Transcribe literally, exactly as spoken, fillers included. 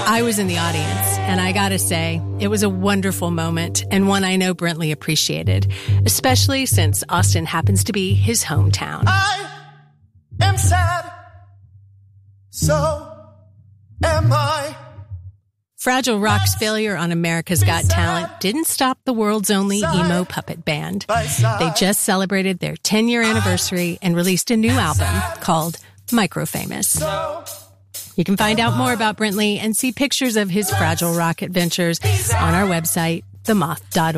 I was in the audience, and I gotta say, it was a wonderful moment and one I know Brentley appreciated, especially since Austin happens to be his hometown. I am sad, so am I. Fragile Rock's failure on America's Got Talent didn't stop the world's only emo puppet band. They just celebrated their ten-year anniversary and released a new album called Microfamous. You can find out more about Brentley and see pictures of his Fragile Rock adventures on our website, the moth dot org.